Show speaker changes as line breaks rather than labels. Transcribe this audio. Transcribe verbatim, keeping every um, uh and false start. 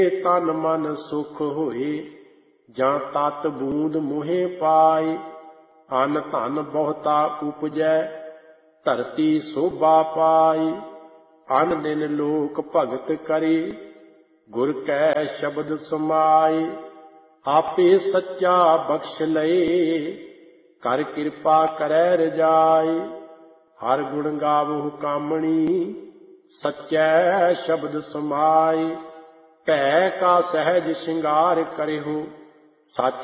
ਤਨ ਮਨ ਸੁਖ ਹੋਏ, ਜਾਂ ਤਤ ਬੂੰਦ ਮੁਹੇ ਪਾਏ। ਅਨ ਧਨ ਬਹੁਤਾ ਉਪਜੈ, ਧਰਤੀ ਸੋਭਾ ਪਾਈ। ਅਨ ਦਿਨ ਲੋਕ ਭਗਤ ਕਰੇ, ਗੁਰ ਕੈ ਸ਼ਬਦ ਸਮਾਏ। ਆਪੇ ਸੱਚਾ ਬਖਸ਼ ਲਏ, ਕਰ ਕਿਰਪਾ ਕਰੈ ਰਜਾਈ। ਹਰ ਗੁਣ ਗਾਵਹੁ ਕਾਮਣੀ, ਸੱਚੈ ਸ਼ਬਦ ਸਮਾਏ। ਭੈ ਕਾ ਸਹਿਜ ਸ਼ਿੰਗਾਰ ਕਰਿਹੁ, ਸੱਚ